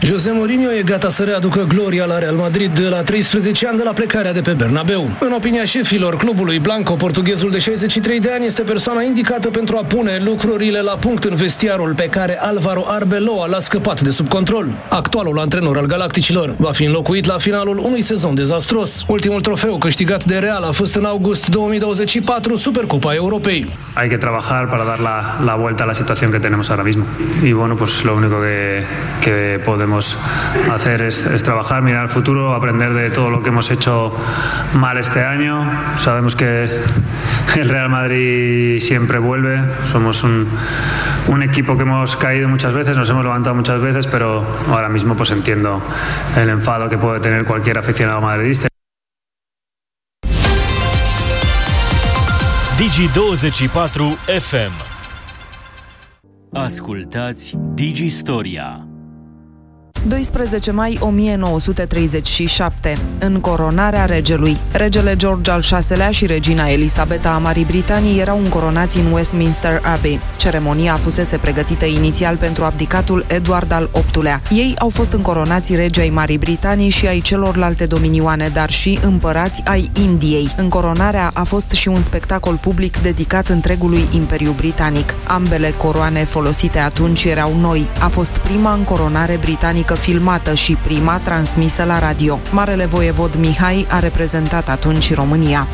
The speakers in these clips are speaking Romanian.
José Mourinho e gata să readucă gloria la Real Madrid la 13 ani de la plecarea de pe Bernabeu. În opinia șefilor clubului Blanco, portughezul de 63 de ani este persoana indicată pentru a pune lucrurile la punct în vestiarul pe care Álvaro Arbeloa l-a scăpat de sub control. Actualul antrenor al Galacticilor va fi înlocuit la finalul unui sezon dezastros. Ultimul trofeu câștigat de Real a fost în august 2024, Supercopa Europei. Hay que trabajar para dar la vuelta a la situación que tenemos ahora mismo. Y bueno, pues lo único que podemos hacer es trabajar, mirar al futuro, aprender de todo lo que hemos hecho mal este año. Sabemos que el Real Madrid siempre vuelve. Somos un equipo que hemos caído muchas veces, nos hemos levantado muchas veces, pero ahora mismo pues entiendo el enfado que puede tener cualquier aficionado madridista. Digi24 FM. Ascultați Digistoria. 12 mai 1937, în coronarea regelui. Regele George al VI-lea și regina Elisabeta a Marii Britanii erau încoronați în Westminster Abbey. Ceremonia fusese pregătită inițial pentru abdicatul Edward al VIII-lea. Ei au fost încoronați regi ai Marii Britanii și ai celorlalte dominioane, dar și împărați ai Indiei. Încoronarea a fost și un spectacol public dedicat întregului Imperiu Britanic. Ambele coroane folosite atunci erau noi. A fost prima încoronare britanică filmată și prima transmisă la radio. Marele voievod Mihai a reprezentat atunci România.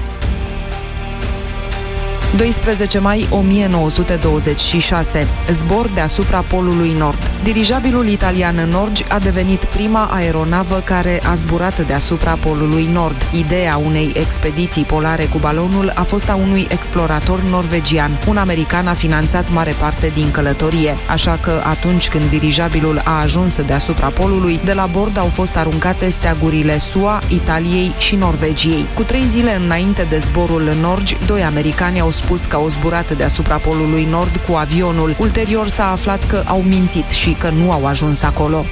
12 mai 1926. Zbor deasupra Polului Nord. Dirijabilul italian Norge a devenit prima aeronavă care a zburat deasupra Polului Nord. Ideea unei expediții polare cu balonul a fost a unui explorator norvegian. Un american a finanțat mare parte din călătorie, așa că atunci când dirijabilul a ajuns deasupra Polului, de la bord au fost aruncate steagurile SUA, Italiei și Norvegiei. Cu 3 zile înainte de zborul Norge, 2 americani au spus că au zburat deasupra Polului Nord cu avionul. Ulterior s-a aflat că au mințit și că nu au ajuns acolo.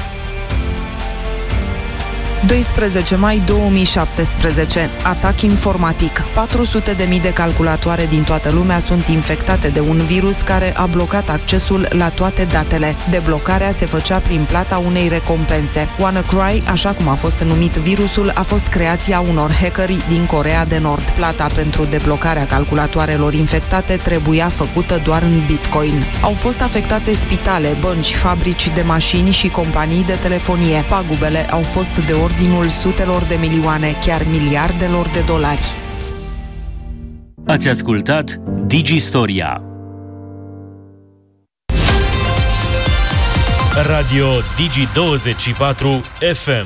12 mai 2017. Atac informatic. 400.000 de calculatoare din toată lumea sunt infectate de un virus care a blocat accesul la toate datele. Deblocarea se făcea prin plata unei recompense. WannaCry, așa cum a fost numit virusul, a fost creația unor hackeri din Coreea de Nord. Plata pentru deblocarea calculatoarelor infectate trebuia făcută doar în Bitcoin. Au fost afectate spitale, bănci, fabrici de mașini și companii de telefonie. Pagubele au fost de ordinul sutelor de milioane, chiar miliardelor de dolari. Ați ascultat Digistoria. Radio Digi24 FM.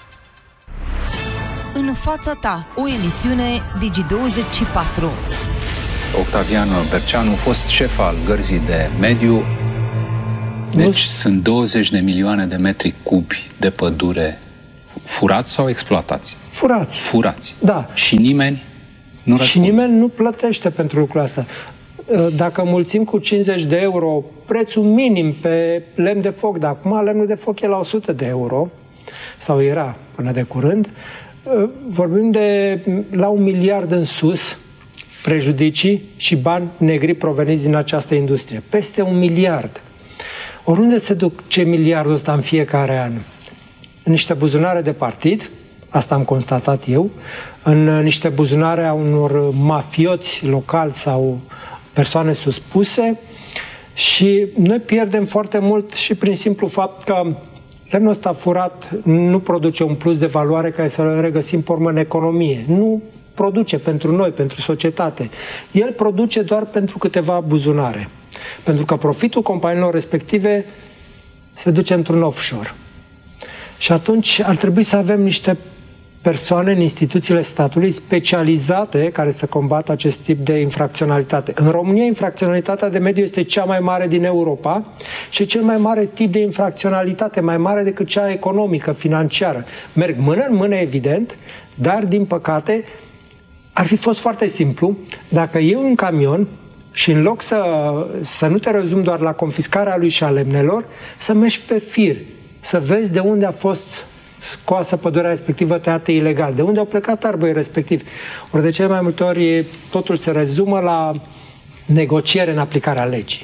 În fața ta, o emisiune Digi24. Octavian Berceanu a fost șef al Gărzii de Mediu. Deci sunt 20 de milioane de metri cubi de pădure furați sau exploatați? Furați. Furați. Da. Și nimeni nu răspunde. Și nimeni nu plătește pentru lucrul ăsta. Dacă mulțim cu 50 de euro prețul minim pe lemn de foc, dar acum lemnul de foc e la 100 de euro, sau era până de curând, vorbim de la 1 miliard în sus prejudicii și bani negri proveniți din această industrie. Peste 1 miliard. Oriunde se duce miliardul ăsta în fiecare an? În niște buzunare de partid, asta am constatat eu, în niște buzunare a unor mafioți locali sau persoane suspuse, și noi pierdem foarte mult și prin simplu fapt că lemnul ăsta furat nu produce un plus de valoare care să-l regăsim pe urmă în economie. Nu produce pentru noi, pentru societate. El produce doar pentru câteva buzunare. Pentru că profitul companiilor respective se duce într-un offshore. Și atunci ar trebui să avem niște persoane în instituțiile statului specializate care să combată acest tip de infracționalitate. În România, infracționalitatea de mediu este cea mai mare din Europa și cel mai mare tip de infracționalitate, mai mare decât cea economică, financiară. Merg mână în mână, evident, dar, din păcate, ar fi fost foarte simplu dacă iei un camion și în loc să nu te rezumi doar la confiscarea lui și a lemnelor, să mergi pe fir, să vezi de unde a fost scoasă pădurea respectivă, tăiată ilegal, de unde au plecat arbării respectivi. Ori de cele mai multe ori totul se rezumă la negociere în aplicarea legii.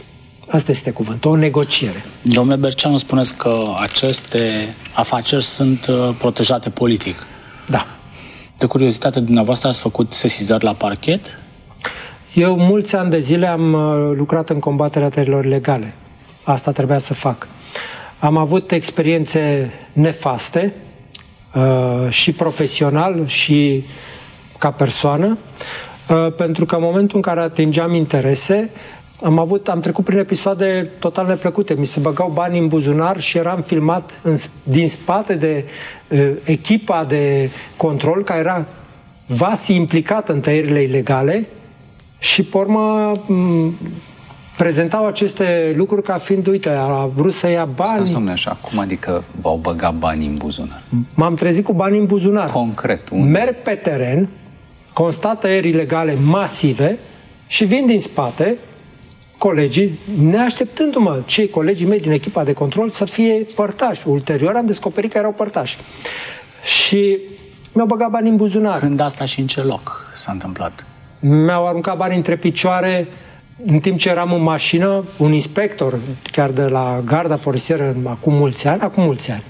Asta este cuvântul, o negociere. Domnule Berceanu, spuneți că aceste afaceri sunt protejate politic. Da. De curiozitate, dumneavoastră ați făcut sesizări la parchet? Eu mulți ani de zile am lucrat în combaterea terilor legale. Asta trebuia să fac. Am avut experiențe nefaste și profesional și ca persoană, pentru că în momentul în care atingeam interese, am trecut prin episoade total neplăcute. Mi se băgau bani în buzunar și eram filmat din spate de echipa de control care era vasi implicată în tăierile ilegale și, pe urmă, prezentau aceste lucruri ca fiind, uite, a vrut să ia bani. Stați, domnule, așa, cum adică v-au băgat banii în buzunar? M-am trezit cu bani în buzunar. Concret, unde? Merg pe teren, constat tăieri ilegale masive și vin din spate colegii, neașteptându-mă cei colegii mei din echipa de control să fie părtași. Ulterior am descoperit că erau părtași. Și mi-au băgat bani în buzunar. Când asta și în ce loc s-a întâmplat? Mi-au aruncat bani între picioare în timp ce eram în mașină, un inspector, chiar de la Garda Forestieră, acum mulți ani,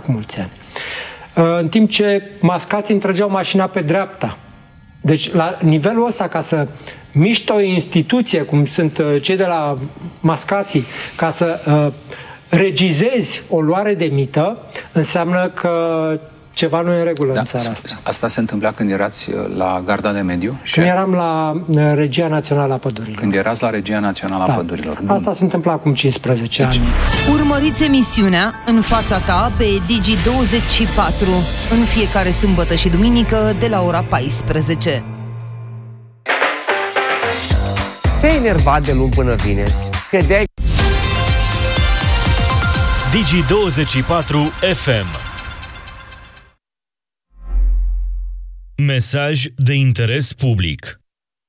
în timp ce mascații îmi trăgeau mașina pe dreapta. Deci, la nivelul ăsta, ca să miști o instituție, cum sunt cei de la mascații, ca să regizezi o luare de mită, înseamnă că ceva nu e în regulă în țara asta. Asta se întâmpla când erați la Garda de Mediu? Când eram la Regia Națională a Pădurilor. Când erați la Regia Națională a Pădurilor. Bun. Asta se întâmpla acum 15 ani. Urmăriți emisiunea În fața ta pe Digi24 în fiecare sâmbătă și duminică de la ora 14. Te-ai enervat de luni până vineri? Credeai... Digi24 FM. Mesaj de interes public.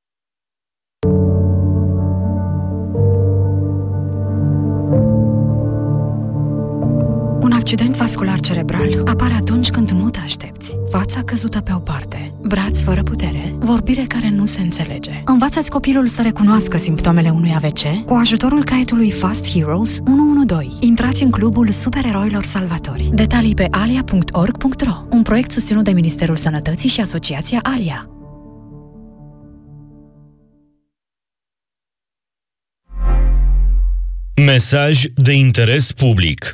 Un accident vascular cerebral apare atunci când nu te aștepți. Fața căzută pe o parte, braț fără putere, vorbire care nu se înțelege. Învață-ți copilul să recunoască simptomele unui AVC cu ajutorul caietului Fast Heroes 112. Intrați în clubul supereroilor salvatori. Detalii pe alia.org.ro. Un proiect susținut de Ministerul Sănătății și Asociația Alia. Mesaj de interes public.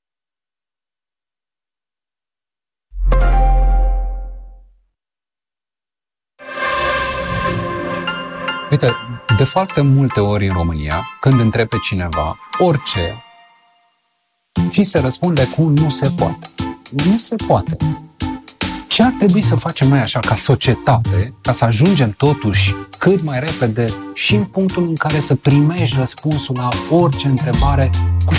Uite, de foarte multe ori în România, când întrebi pe cineva orice, ți se răspunde cu nu se poate. Nu se poate. Ce ar trebui să facem noi așa ca societate, ca să ajungem totuși cât mai repede și în punctul în care să primești răspunsul la orice întrebare